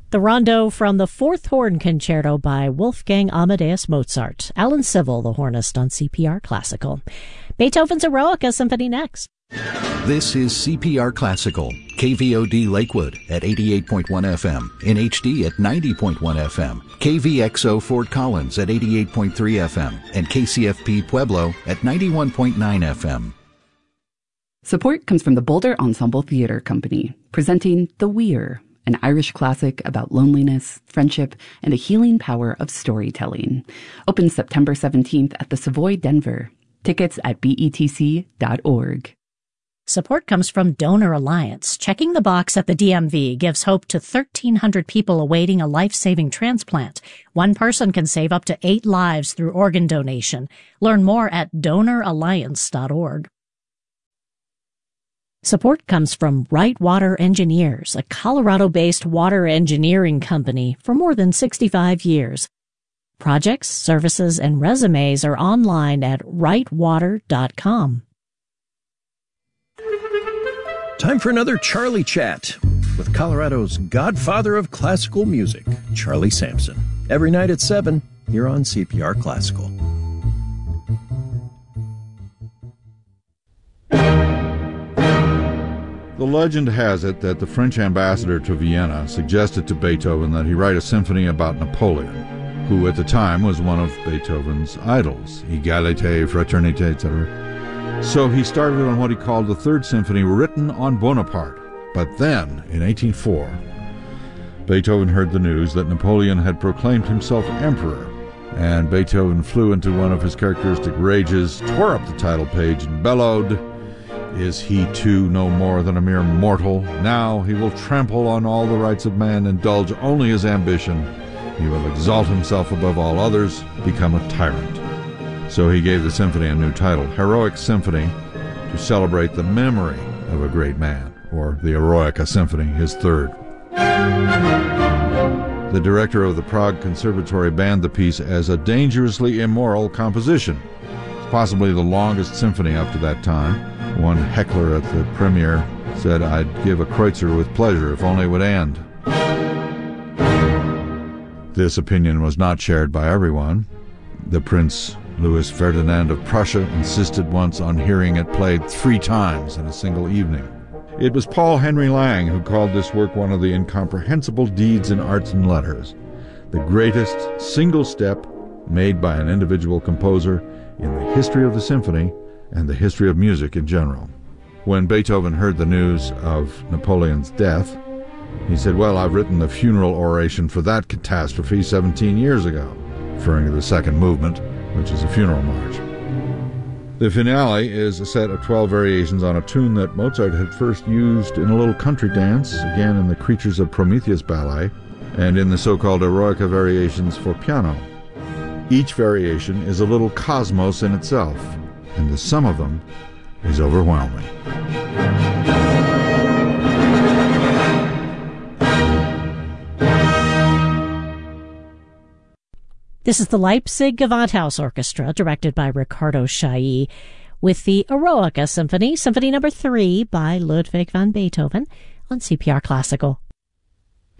The rondo from the Fourth Horn Concerto by Wolfgang Amadeus Mozart. Alan Civil, the hornist, on CPR Classical. Beethoven's Eroica Symphony next. This is CPR Classical, KVOD Lakewood at 88.1 FM, in HD at 90.1 FM, KVXO Fort Collins at 88.3 FM, and KCFP Pueblo at 91.9 FM. Support comes from the Boulder Ensemble Theatre Company, presenting The Weir, an Irish classic about loneliness, friendship, and the healing power of storytelling. Opens September 17th at the Savoy Denver. Tickets at betc.org. Support comes from Donor Alliance. Checking the box at the DMV gives hope to 1,300 people awaiting a life-saving transplant. One person can save up to 8 lives through organ donation. Learn more at donoralliance.org. Support comes from Wright Water Engineers, a Colorado-based water engineering company for more than 65 years. Projects, services, and resumes are online at wrightwater.com. Time for another Charlie Chat with Colorado's godfather of classical music, Charlie Sampson. Every night at 7 here on CPR Classical. The legend has it that the French ambassador to Vienna suggested to Beethoven that he write a symphony about Napoleon, who at the time was one of Beethoven's idols, Égalité, Fraternité, etc. So he started on what he called the Third Symphony, written on Bonaparte. But then, in 1804, Beethoven heard the news that Napoleon had proclaimed himself emperor, and Beethoven flew into one of his characteristic rages, tore up the title page, and bellowed, "Is he too no more than a mere mortal? Now he will trample on all the rights of man, indulge only his ambition. He will exalt himself above all others, become a tyrant." So he gave the symphony a new title, Heroic Symphony, to celebrate the memory of a great man, or the Eroica Symphony, his third. The director of the Prague Conservatory banned the piece as a dangerously immoral composition. It's possibly the longest symphony up to that time. One heckler at the premiere said, "I'd give a Kreutzer with pleasure if only it would end." This opinion was not shared by everyone. The Prince Louis Ferdinand of Prussia insisted once on hearing it played 3 times in a single evening. It was Paul Henry Lang who called this work one of the incomprehensible deeds in arts and letters, the greatest single step made by an individual composer in the history of the symphony and the history of music in general. When Beethoven heard the news of Napoleon's death, he said, "Well, I've written the funeral oration for that catastrophe 17 years ago," referring to the second movement, which is a funeral march. The finale is a set of 12 variations on a tune that Mozart had first used in a little country dance, again in the Creatures of Prometheus ballet, and in the so-called Eroica variations for piano. Each variation is a little cosmos in itself, and the sum of them is overwhelming. This is the Leipzig Gewandhaus Orchestra, directed by Ricardo Chailly, with the Eroica Symphony, Symphony No. 3 by Ludwig van Beethoven, on CPR Classical.